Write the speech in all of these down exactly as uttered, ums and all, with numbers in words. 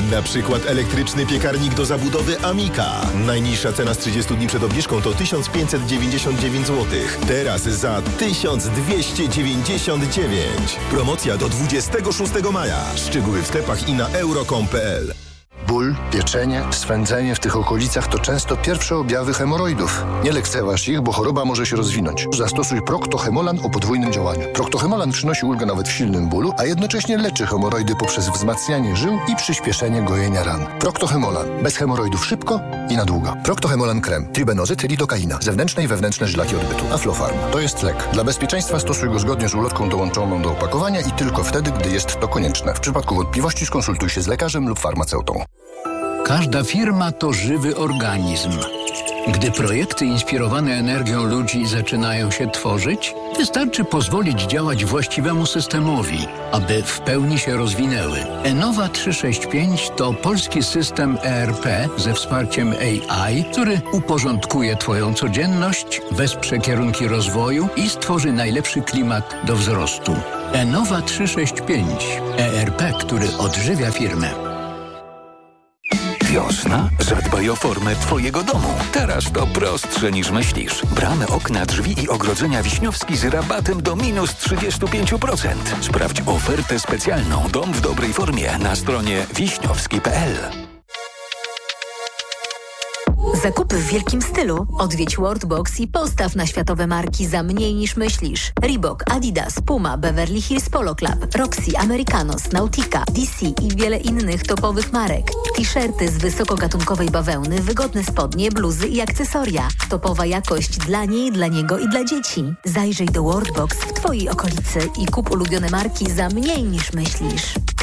Na przykład elektryczny piekarnik do zabudowy Amika. Najniższa cena z trzydziestu dni przed obniżką to tysiąc pięćset dziewięćdziesiąt dziewięć złotych. Teraz za tysiąc dwieście dziewięćdziesiąt dziewięć. Promocja do dwudziestego szóstego maja. Szczegóły w sklepach i na euro kropka com kropka p l. Ból, pieczenie, swędzenie w tych okolicach to często pierwsze objawy hemoroidów. Nie lekceważ ich, bo choroba może się rozwinąć. Zastosuj Procto-Hemolan o podwójnym działaniu. Procto-Hemolan przynosi ulgę nawet w silnym bólu, a jednocześnie leczy hemoroidy poprzez wzmacnianie żył i przyspieszenie gojenia ran. Procto-Hemolan. Bez hemoroidów szybko i na długo. Procto-Hemolan krem. Tribenozyt, lidokaina. Zewnętrzne i wewnętrzne żylaki odbytu. Aflofarm. To jest lek. Dla bezpieczeństwa stosuj go zgodnie z ulotką dołączoną do opakowania i tylko wtedy, gdy jest to konieczne. W przypadku wątpliwości skonsultuj się z lekarzem lub farmaceutą. Każda firma to żywy organizm. Gdy projekty inspirowane energią ludzi zaczynają się tworzyć, wystarczy pozwolić działać właściwemu systemowi, aby w pełni się rozwinęły. Enova trzysta sześćdziesiąt pięć to polski system E R P ze wsparciem A I, który uporządkuje Twoją codzienność, wesprze kierunki rozwoju i stworzy najlepszy klimat do wzrostu. Enova trzysta sześćdziesiąt pięć. E R P, który odżywia firmę. Wiosna? Zadbaj o formę Twojego domu. Teraz to prostsze niż myślisz. Bramy, okna, drzwi i ogrodzenia Wiśniowski z rabatem do minus trzydzieści pięć procent. Sprawdź ofertę specjalną Dom w dobrej formie na stronie wiśniowski kropka p l. Zakupy w wielkim stylu. Odwiedź Worldbox i postaw na światowe marki za mniej niż myślisz. Reebok, Adidas, Puma, Beverly Hills Polo Club, Roxy, Americanos, Nautica, D C i wiele innych topowych marek. T-shirty z wysokogatunkowej bawełny, wygodne spodnie, bluzy i akcesoria. Topowa jakość dla niej, dla niego i dla dzieci. Zajrzyj do Worldbox w Twojej okolicy i kup ulubione marki za mniej niż myślisz.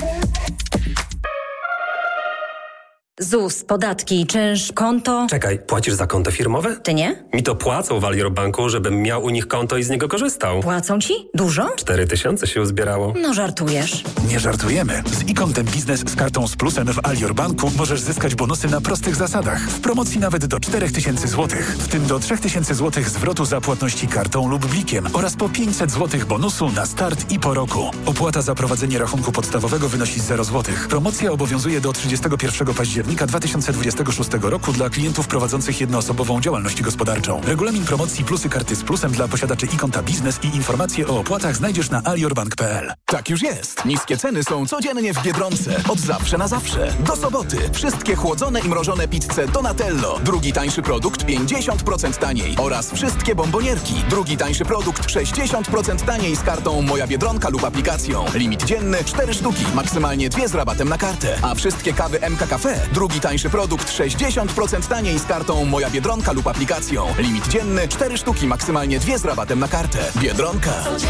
Z U S, podatki, czynsz, konto... Czekaj, płacisz za konto firmowe? Ty nie? Mi to płacą w Alior Banku, żebym miał u nich konto i z niego korzystał. Płacą ci? Dużo? Cztery tysiące się uzbierało. No żartujesz. Nie żartujemy. Z e-Kontem Biznes z kartą z plusem w Alior Banku możesz zyskać bonusy na prostych zasadach. W promocji nawet do czterech tysięcy złotych. W tym do trzech tysięcy złotych zwrotu za płatności kartą lub blikiem oraz po pięćset złotych bonusu na start i po roku. Opłata za prowadzenie rachunku podstawowego wynosi zero złotych. Promocja obowiązuje do trzydziestego pierwszego października dwa tysiące dwudziestego szóstego roku dla klientów prowadzących jednoosobową działalność gospodarczą. Regulamin promocji plusy karty z plusem dla posiadaczy e-Konta Biznes i informacje o opłatach znajdziesz na aliorbank kropka p l. Tak już jest. Niskie ceny są codziennie w Biedronce. Od zawsze na zawsze. Do soboty. Wszystkie chłodzone i mrożone pizze Donatello. Drugi tańszy produkt pięćdziesiąt procent taniej. Oraz wszystkie bombonierki. Drugi tańszy produkt sześćdziesiąt procent taniej z kartą Moja Biedronka lub aplikacją. Limit dzienny cztery sztuki. Maksymalnie dwie z rabatem na kartę. A wszystkie kawy M K Cafe. Drugi tańszy produkt sześćdziesiąt procent taniej z kartą Moja Biedronka lub aplikacją. Limit dzienny cztery sztuki. Maksymalnie dwie z rabatem na kartę. Biedronka.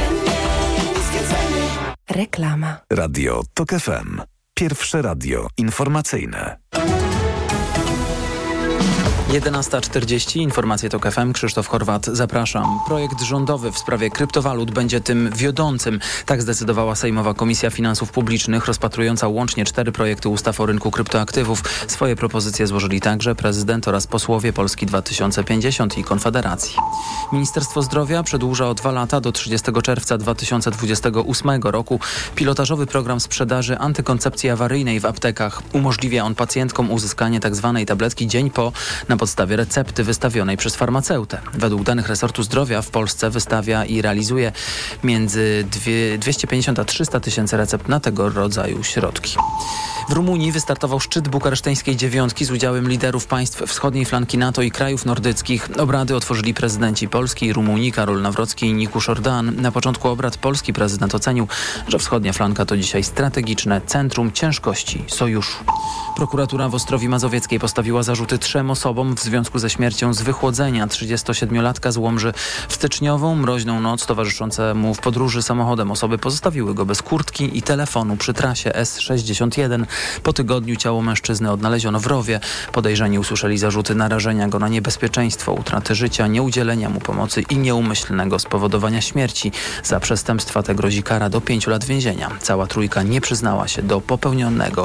Reklama. Radio Tok F M. Pierwsze radio informacyjne. jedenasta czterdzieści, informacje Tok F M, Krzysztof Horwat, zapraszam. Projekt rządowy w sprawie kryptowalut będzie tym wiodącym. Tak zdecydowała Sejmowa Komisja Finansów Publicznych, rozpatrująca łącznie cztery projekty ustaw o rynku kryptoaktywów. Swoje propozycje złożyli także prezydent oraz posłowie Polski dwa tysiące pięćdziesiąt i Konfederacji. Ministerstwo Zdrowia przedłuża o dwa lata do trzydziestego czerwca dwa tysiące dwudziestego ósmego roku pilotażowy program sprzedaży antykoncepcji awaryjnej w aptekach. Umożliwia on pacjentkom uzyskanie tzw. tabletki dzień po na podstawie recepty wystawionej przez farmaceutę. Według danych resortu zdrowia w Polsce wystawia i realizuje między dwieście pięćdziesiąt a trzysta tysięcy recept na tego rodzaju środki. W Rumunii wystartował szczyt bukareszteńskiej dziewiątki z udziałem liderów państw wschodniej flanki NATO i krajów nordyckich. Obrady otworzyli prezydenci Polski i Rumunii Karol Nawrocki i Nikusz Ordan. Na początku obrad polski prezydent ocenił, że wschodnia flanka to dzisiaj strategiczne centrum ciężkości sojuszu. Prokuratura w Ostrowi Mazowieckiej postawiła zarzuty trzem osobom w związku ze śmiercią z wychłodzenia trzydziestosiedmiolatka z Łomży. W styczniową mroźną noc towarzyszące mu w podróży samochodem osoby pozostawiły go bez kurtki i telefonu przy trasie S sześćdziesiąt jeden. Po tygodniu ciało mężczyzny odnaleziono w rowie. Podejrzani usłyszeli zarzuty narażenia go na niebezpieczeństwo, utraty życia, nieudzielenia mu pomocy i nieumyślnego spowodowania śmierci. Za przestępstwa te grozi kara do pięciu lat więzienia. Cała trójka nie przyznała się do popełnionego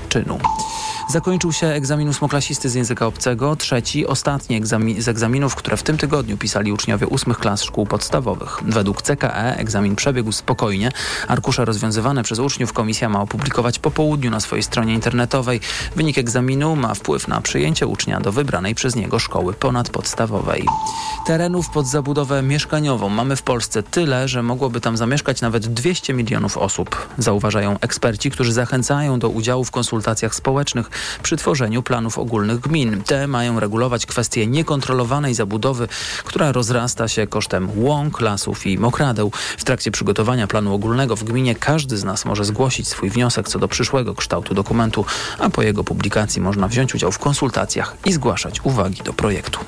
czynu. Zakończył się egzamin ósmoklasisty z języka obcego, trzeci, ostatni egzami- z egzaminów, które w tym tygodniu pisali uczniowie ósmych klas szkół podstawowych. Według C K E egzamin przebiegł spokojnie. Arkusze rozwiązywane przez uczniów komisja ma opublikować po południu na swojej stronie internetowej. Wynik egzaminu ma wpływ na przyjęcie ucznia do wybranej przez niego szkoły ponadpodstawowej. Terenów pod zabudowę mieszkaniową mamy w Polsce tyle, że mogłoby tam zamieszkać nawet dwieście milionów osób. Zauważają eksperci, którzy zachęcają do udziału w konsultacjach społecznych przy tworzeniu planów ogólnych gmin. Te mają regulować kwestie niekontrolowanej zabudowy, która rozrasta się kosztem łąk, lasów i mokradeł. W trakcie przygotowania planu ogólnego w gminie każdy z nas może zgłosić swój wniosek co do przyszłego kształtu dokumentu, a po jego publikacji można wziąć udział w konsultacjach i zgłaszać uwagi do projektu.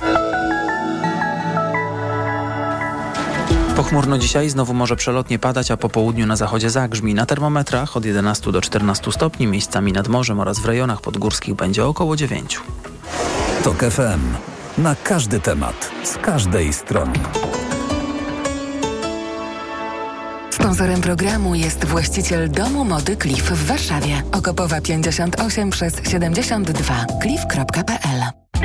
Pochmurno dzisiaj, znowu może przelotnie padać, a po południu na zachodzie zagrzmi. Na termometrach od jedenastu do czternastu stopni, miejscami nad morzem oraz w rejonach podgórskich będzie około dziewięciu. TOK F M. Na każdy temat, z każdej strony. Sponsorem programu jest właściciel domu mody Cliff w Warszawie. Okopowa pięćdziesiąt osiem przez siedemdziesiąt dwa. cliff kropka p l.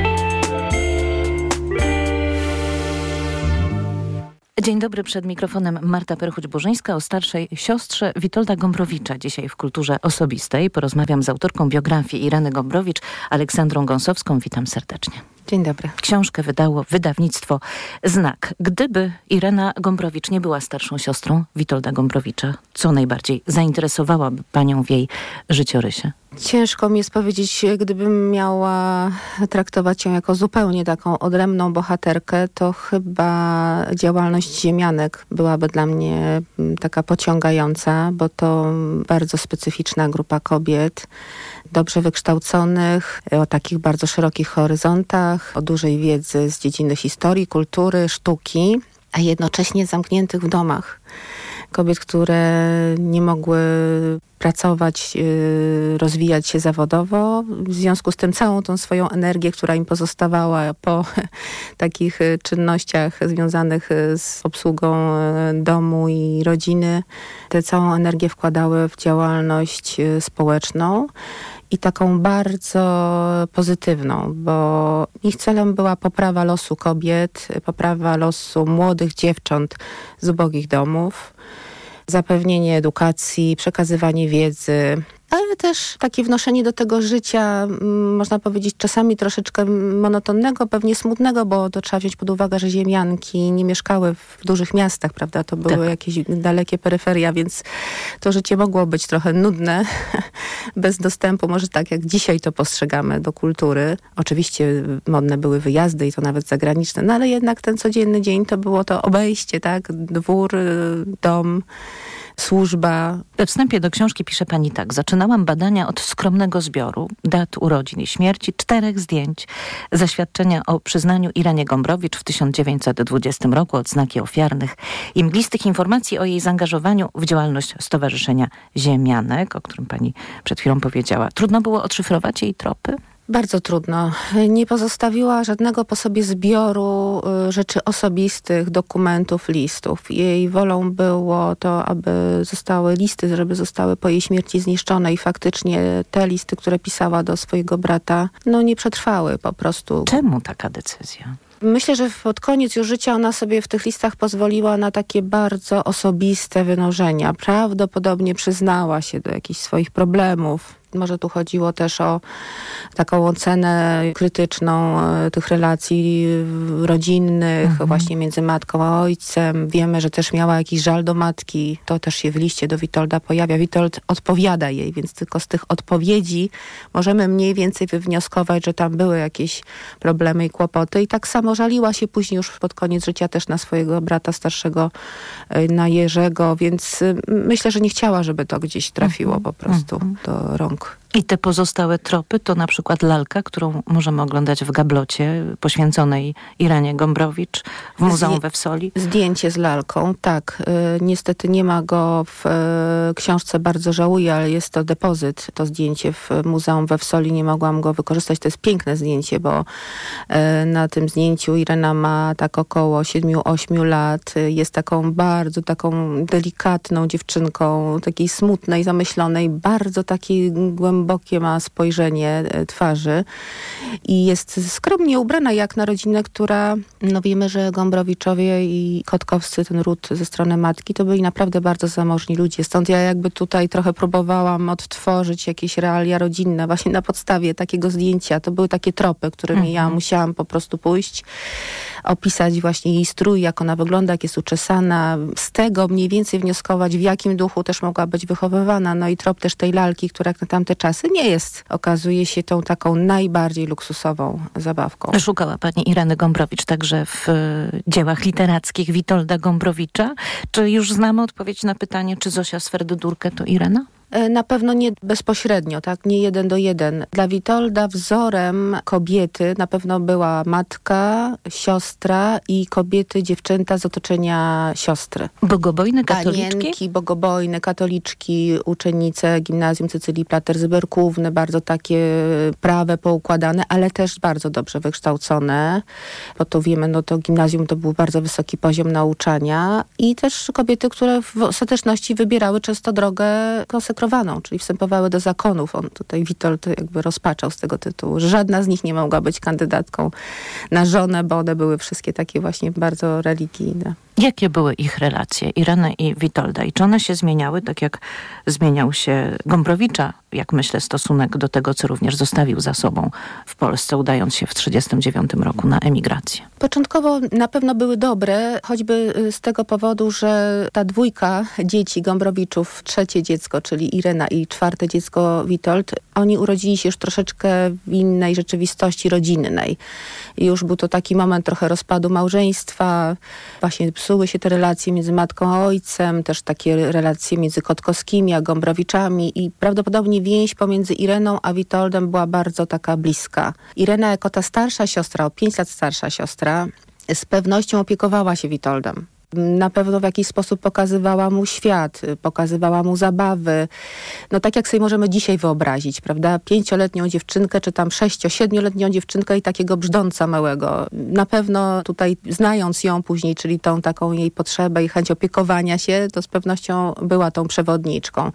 Dzień dobry, przed mikrofonem Marta Perchuć-Burzyńska. O starszej siostrze Witolda Gombrowicza dzisiaj w Kulturze Osobistej. Porozmawiam z autorką biografii Ireny Gombrowicz, Aleksandrą Gąsowską. Witam serdecznie. Dzień dobry. Książkę wydało wydawnictwo Znak. Gdyby Irena Gombrowicz nie była starszą siostrą Witolda Gombrowicza, co najbardziej zainteresowałaby panią w jej życiorysie? Ciężko mi jest powiedzieć, gdybym miała traktować ją jako zupełnie taką odrębną bohaterkę, to chyba działalność ziemianek byłaby dla mnie taka pociągająca, bo to bardzo specyficzna grupa kobiet, dobrze wykształconych, o takich bardzo szerokich horyzontach, o dużej wiedzy z dziedziny historii, kultury, sztuki, a jednocześnie zamkniętych w domach. Kobiet, które nie mogły pracować, rozwijać się zawodowo. W związku z tym całą tą swoją energię, która im pozostawała po takich czynnościach związanych z obsługą domu i rodziny, tę całą energię wkładały w działalność społeczną. I taką bardzo pozytywną, bo ich celem była poprawa losu kobiet, poprawa losu młodych dziewcząt z ubogich domów, zapewnienie edukacji, przekazywanie wiedzy, ale też takie wnoszenie do tego życia, można powiedzieć, czasami troszeczkę monotonnego, pewnie smutnego, bo to trzeba wziąć pod uwagę, że ziemianki nie mieszkały w dużych miastach, prawda? To były tak. jakieś dalekie peryferia, więc to życie mogło być trochę nudne, bez dostępu, może tak jak dzisiaj to postrzegamy, do kultury. Oczywiście modne były wyjazdy i to nawet zagraniczne, no ale jednak ten codzienny dzień to było to obejście, tak? Dwór, dom, służba. We wstępie do książki pisze pani tak. Zaczynałam badania od skromnego zbioru dat urodzin i śmierci, czterech zdjęć, zaświadczenia o przyznaniu Irenie Gombrowicz w tysiąc dziewięćset dwudziestym roku, odznaki ofiarnych i mglistych informacji o jej zaangażowaniu w działalność Stowarzyszenia Ziemianek, o którym pani przed chwilą powiedziała. Trudno było odszyfrować jej tropy? Bardzo trudno. Nie pozostawiła żadnego po sobie zbioru y, rzeczy osobistych, dokumentów, listów. Jej wolą było to, aby zostały listy, żeby zostały po jej śmierci zniszczone i faktycznie te listy, które pisała do swojego brata, no nie przetrwały po prostu. Czemu taka decyzja? Myślę, że pod koniec już życia ona sobie w tych listach pozwoliła na takie bardzo osobiste wynurzenia. Prawdopodobnie przyznała się do jakichś swoich problemów. Może tu chodziło też o taką ocenę krytyczną tych relacji rodzinnych, mhm. właśnie między matką a ojcem. Wiemy, że też miała jakiś żal do matki. To też się w liście do Witolda pojawia. Witold odpowiada jej, więc tylko z tych odpowiedzi możemy mniej więcej wywnioskować, że tam były jakieś problemy i kłopoty. I tak samo żaliła się później już pod koniec życia też na swojego brata starszego, na Jerzego, więc myślę, że nie chciała, żeby to gdzieś trafiło mhm. po prostu mhm. do rąk. I te pozostałe tropy to na przykład lalka, którą możemy oglądać w gablocie poświęconej Irenie Gombrowicz w Muzeum we Wsoli. Zdjęcie z lalką, tak. Y, niestety nie ma go w y, książce, bardzo żałuję, ale jest to depozyt, to zdjęcie w Muzeum we Wsoli. Nie mogłam go wykorzystać. To jest piękne zdjęcie, bo y, na tym zdjęciu Irena ma tak około siedmiu ośmiu lat. Y, jest taką bardzo taką delikatną dziewczynką, takiej smutnej, zamyślonej, bardzo takiej głębokiej głębokie ma spojrzenie twarzy i jest skromnie ubrana jak na rodzinę, która, no wiemy, że Gombrowiczowie i Kotkowscy, ten ród ze strony matki, to byli naprawdę bardzo zamożni ludzie. Stąd ja jakby tutaj trochę próbowałam odtworzyć jakieś realia rodzinne właśnie na podstawie takiego zdjęcia. To były takie tropy, którymi mhm. ja musiałam po prostu pójść, opisać właśnie jej strój, jak ona wygląda, jak jest uczesana. Z tego mniej więcej wnioskować, w jakim duchu też mogła być wychowywana. No i trop też tej lalki, która jak na tamte czasy nie jest, okazuje się tą taką najbardziej luksusową zabawką. Szukała pani Ireny Gombrowicz także w y, dziełach literackich Witolda Gombrowicza. Czy już znamy odpowiedź na pytanie, czy Zosia Swerdydurke to Irena? Na pewno nie bezpośrednio, tak, nie jeden do jeden. Dla Witolda wzorem kobiety na pewno była matka, siostra i kobiety, dziewczęta z otoczenia siostry. Bogobojne katoliczki? Panienki, bogobojne katoliczki, uczennice gimnazjum Cecylii Plater-Zyberkówny, bardzo takie prawe, poukładane, ale też bardzo dobrze wykształcone. Bo to wiemy, no to gimnazjum to był bardzo wysoki poziom nauczania i też kobiety, które w ostateczności wybierały często drogę konsekrowaną, czyli wstępowały do zakonów. On tutaj, Witold, jakby rozpaczał z tego tytułu, że żadna z nich nie mogła być kandydatką na żonę, bo one były wszystkie takie właśnie bardzo religijne. Jakie były ich relacje, Ireny i Witolda? I czy one się zmieniały, tak jak zmieniał się Gombrowicza, jak myślę, stosunek do tego, co również zostawił za sobą w Polsce, udając się w tysiąc dziewięćset trzydziestym dziewiątym roku na emigrację? Początkowo na pewno były dobre, choćby z tego powodu, że ta dwójka dzieci Gombrowiczów, trzecie dziecko, czyli Irena i czwarte dziecko Witold, oni urodzili się już troszeczkę w innej rzeczywistości rodzinnej. I już był to taki moment trochę rozpadu małżeństwa, właśnie psuły się te relacje między matką a ojcem, też takie relacje między Kotkowskimi a Gombrowiczami i prawdopodobnie więź pomiędzy Ireną a Witoldem była bardzo taka bliska. Irena jako ta starsza siostra, o pięć lat starsza siostra, z pewnością opiekowała się Witoldem. Na pewno w jakiś sposób pokazywała mu świat, pokazywała mu zabawy. No tak jak sobie możemy dzisiaj wyobrazić, prawda? Pięcioletnią dziewczynkę, czy tam sześcio, siedmioletnią dziewczynkę i takiego brzdąca małego. Na pewno tutaj znając ją później, czyli tą taką jej potrzebę i chęć opiekowania się, to z pewnością była tą przewodniczką.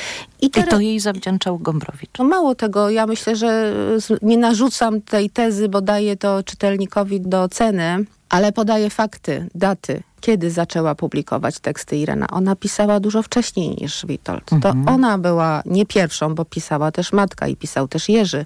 I, teraz, I to jej zawdzięczał Gombrowicz. No mało tego, ja myślę, że nie narzucam tej tezy, bo daję to czytelnikowi do oceny, ale podaję fakty, daty, kiedy zaczęła publikować teksty Irena. Ona pisała dużo wcześniej niż Witold. Mhm. To ona była nie pierwszą, bo pisała też matka i pisał też Jerzy,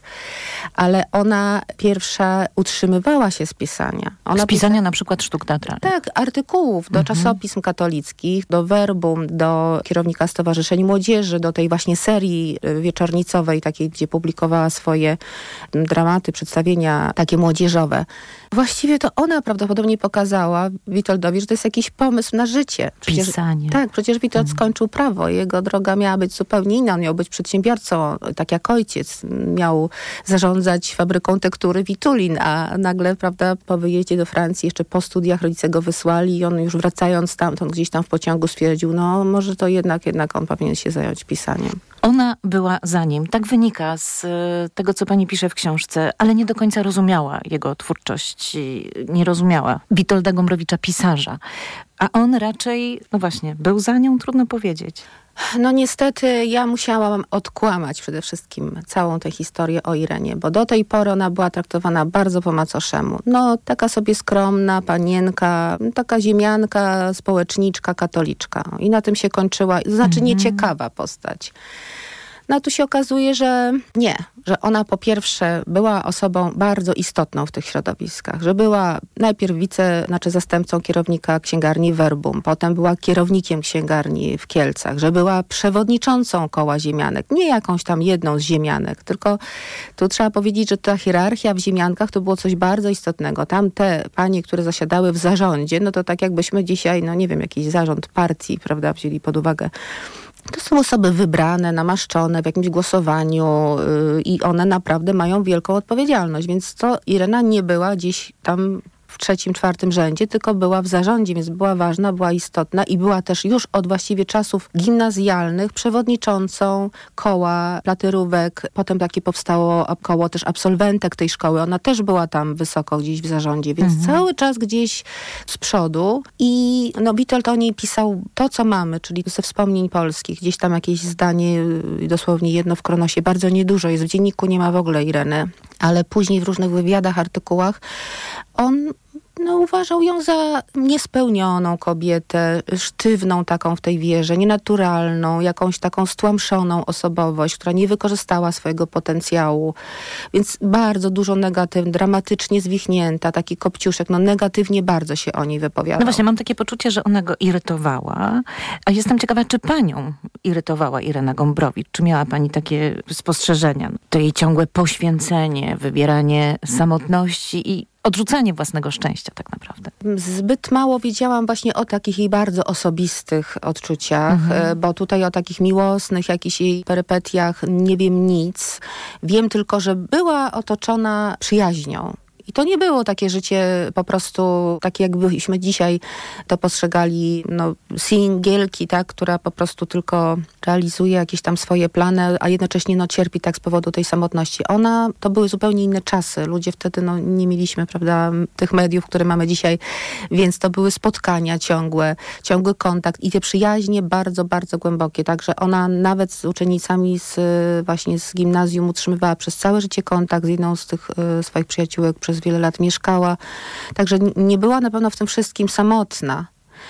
ale ona pierwsza utrzymywała się z pisania. Ona z pisania pisa... na przykład sztuk teatralnych. Tak, artykułów do mhm. czasopism katolickich, do Verbum, do kierownika Stowarzyszeń Młodzieży, do tej właśnie serii wieczornicowej, takiej, gdzie publikowała swoje dramaty, przedstawienia takie młodzieżowe. Właściwie to ona prawdopodobnie pokazała Witoldowi, że to jest jakiś pomysł na życie. Przecież, Pisanie. Tak, przecież Witold mm. skończył prawo. Jego droga miała być zupełnie inna. On miał być przedsiębiorcą, tak jak ojciec. Miał zarządzać fabryką tektury Witulin, a nagle, prawda, po wyjeździe do Francji, jeszcze po studiach rodzice go wysłali i on już wracając stamtąd, gdzieś tam w pociągu stwierdził, no może to jednak, jednak on powinien się zająć pisaniem. Ona była za nim. Tak wynika z tego, co pani pisze w książce, ale nie do końca rozumiała jego twórczość. Nie rozumiała Witolda Gombrowicza, pisarza. A on raczej, no właśnie, był za nią, trudno powiedzieć. No niestety ja musiałam odkłamać przede wszystkim całą tę historię o Irenie, bo do tej pory ona była traktowana bardzo po macoszemu. No taka sobie skromna panienka, taka ziemianka, społeczniczka, katoliczka. I na tym się kończyła, znaczy mhm. nieciekawa postać. No tu się okazuje, że nie, że ona po pierwsze była osobą bardzo istotną w tych środowiskach, że była najpierw wice, znaczy zastępcą kierownika księgarni Verbum, potem była kierownikiem księgarni w Kielcach, że była przewodniczącą koła ziemianek, nie jakąś tam jedną z ziemianek, tylko tu trzeba powiedzieć, że ta hierarchia w ziemiankach to było coś bardzo istotnego. Tam te panie, które zasiadały w zarządzie, no to tak jakbyśmy dzisiaj, no nie wiem, jakiś zarząd partii, prawda, wzięli pod uwagę. To są osoby wybrane, namaszczone w jakimś głosowaniu yy, i one naprawdę mają wielką odpowiedzialność, więc to Irena nie była gdzieś tam w trzecim, czwartym rzędzie, tylko była w zarządzie, więc była ważna, była istotna i była też już od właściwie czasów gimnazjalnych przewodniczącą koła platyrówek. Potem takie powstało koło też absolwentek tej szkoły. Ona też była tam wysoko gdzieś w zarządzie, więc mhm. cały czas gdzieś z przodu. I no, Witold o niej pisał to, co mamy, czyli ze wspomnień polskich. Gdzieś tam jakieś zdanie, dosłownie jedno w Kronosie. Bardzo niedużo jest. W dzienniku nie ma w ogóle Ireny. Ale później w różnych wywiadach, artykułach on no, uważał ją za niespełnioną kobietę, sztywną taką w tej wierze, nienaturalną, jakąś taką stłamszoną osobowość, która nie wykorzystała swojego potencjału. Więc bardzo dużo negatywnych, dramatycznie zwichnięta, taki kopciuszek, no negatywnie bardzo się o niej wypowiadał. No właśnie, mam takie poczucie, że ona go irytowała, a jestem ciekawa, czy panią irytowała Irena Gombrowicz? Czy miała pani takie spostrzeżenia? To jej ciągłe poświęcenie, wybieranie samotności i odrzucanie własnego szczęścia tak naprawdę. Zbyt mało wiedziałam właśnie o takich jej bardzo osobistych odczuciach, mhm. bo tutaj o takich miłosnych jakichś jej perypetiach nie wiem nic. Wiem tylko, że była otoczona przyjaźnią. I to nie było takie życie po prostu, takie jakbyśmy dzisiaj to postrzegali, no, singielki, tak, która po prostu tylko realizuje jakieś tam swoje plany, a jednocześnie no, cierpi tak z powodu tej samotności. Ona, to były zupełnie inne czasy. Ludzie wtedy no, nie mieliśmy, prawda, tych mediów, które mamy dzisiaj, więc to były spotkania ciągłe, ciągły kontakt i te przyjaźnie bardzo, bardzo głębokie. Także ona nawet z uczennicami z, właśnie z gimnazjum utrzymywała przez całe życie kontakt z jedną z tych y, swoich przyjaciółek, przez wiele lat mieszkała. Także nie była na pewno w tym wszystkim samotna.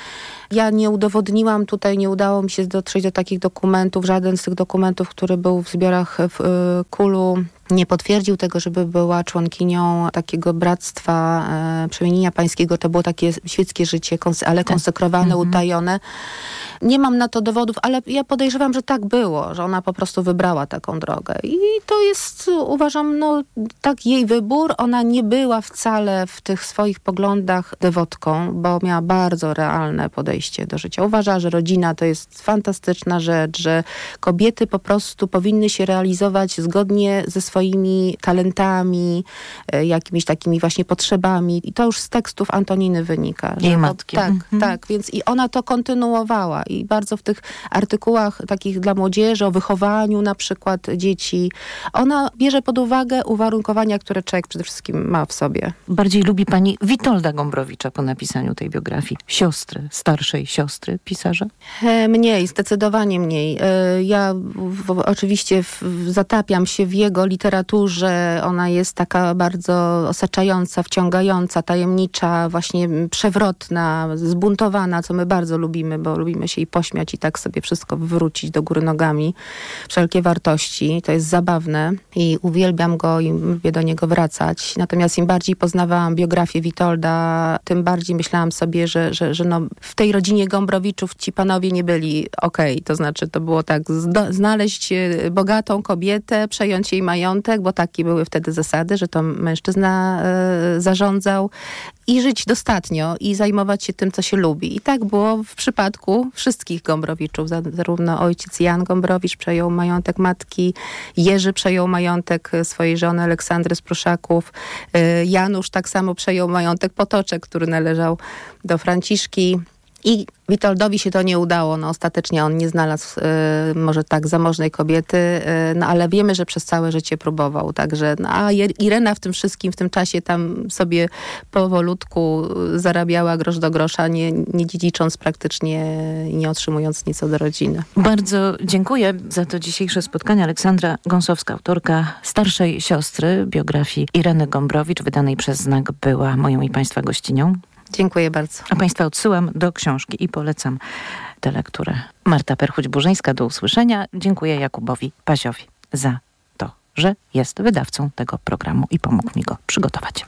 Ja nie udowodniłam tutaj, nie udało mi się dotrzeć do takich dokumentów. Żaden z tych dokumentów, który był w zbiorach w y, Kulu, nie potwierdził tego, żeby była członkinią takiego bractwa e, przemienienia pańskiego. To było takie świeckie życie, kons- ale konsekrowane, mhm. utajone. Nie mam na to dowodów, ale ja podejrzewam, że tak było, że ona po prostu wybrała taką drogę. I to jest, uważam, no tak jej wybór. Ona nie była wcale w tych swoich poglądach dewotką, bo miała bardzo realne podejście do życia. Uważa, że rodzina to jest fantastyczna rzecz, że kobiety po prostu powinny się realizować zgodnie ze swoimi talentami, jakimiś takimi właśnie potrzebami. I to już z tekstów Antoniny wynika. Jej matki. Tak, mhm. tak. Więc i ona to kontynuowała. I bardzo w tych artykułach takich dla młodzieży, o wychowaniu na przykład dzieci, ona bierze pod uwagę uwarunkowania, które człowiek przede wszystkim ma w sobie. Bardziej lubi pani Witolda Gombrowicza po napisaniu tej biografii? Siostry, starszej siostry pisarza? E, mniej, zdecydowanie mniej. E, ja w, oczywiście w, zatapiam się w jego literaturze. Ona jest taka bardzo osaczająca, wciągająca, tajemnicza, właśnie przewrotna, zbuntowana, co my bardzo lubimy, bo lubimy się i pośmiać i tak sobie wszystko wywrócić do góry nogami. Wszelkie wartości. To jest zabawne i uwielbiam go i lubię do niego wracać. Natomiast im bardziej poznawałam biografię Witolda, tym bardziej myślałam sobie, że, że, że no, w tej rodzinie Gombrowiczów ci panowie nie byli okej. Okay. To znaczy to było tak, zdo- znaleźć bogatą kobietę, przejąć jej majątek, bo takie były wtedy zasady, że to mężczyzna e, zarządzał i żyć dostatnio i zajmować się tym, co się lubi. I tak było w przypadku wszystkich Gombrowiczów. Zarówno ojciec Jan Gombrowicz przejął majątek matki, Jerzy przejął majątek swojej żony Aleksandry z Pruszaków, Janusz tak samo przejął majątek Potoczek, który należał do Franciszki. I Witoldowi się to nie udało. No, ostatecznie on nie znalazł y, może tak zamożnej kobiety, y, no, ale wiemy, że przez całe życie próbował. Także, no, a Irena w tym wszystkim, w tym czasie tam sobie powolutku zarabiała grosz do grosza, nie, nie dziedzicząc praktycznie i nie otrzymując nic od rodziny. Bardzo dziękuję za to dzisiejsze spotkanie. Aleksandra Gąsowska, autorka starszej siostry biografii Ireny Gombrowicz, wydanej przez Znak, była moją i państwa gościnią. Dziękuję bardzo. A państwa odsyłam do książki i polecam tę lekturę. Marta Perchuć-Burzyńska, do usłyszenia. Dziękuję Jakubowi Paziowi za to, że jest wydawcą tego programu i pomógł mi go przygotować.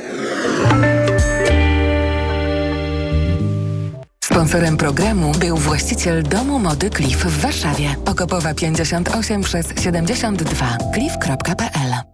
Sponsorem programu był właściciel Domu Mody Cliff w Warszawie. Okopowa pięćdziesiąt osiem przez siedemdziesiąt dwa. cliff kropka p l